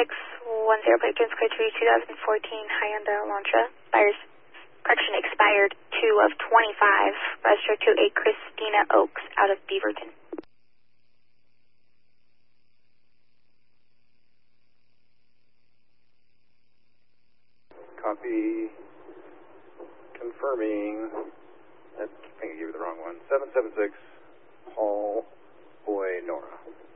plate Jones Code 3, 2014 Hyundai Elantra. Expired 2 of 25. Register to a Christina Oaks out of Beaverton. Copy. Confirming. I think I gave you the wrong one. 776 Hall Boy Nora.